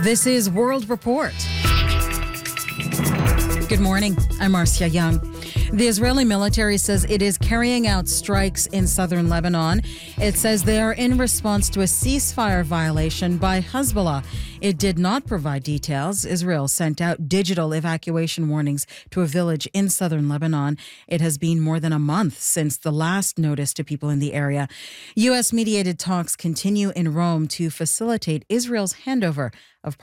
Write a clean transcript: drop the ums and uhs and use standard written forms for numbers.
This is World Report. Good morning. I'm Marcia Young. The Israeli military says it is carrying out strikes in southern Lebanon. It says they are in response to a ceasefire violation by Hezbollah. It did not provide details. Israel sent out digital evacuation warnings to a village in southern Lebanon. It has been more than a month since the last notice to people in the area. U.S. mediated talks continue in Rome to facilitate Israel's handover of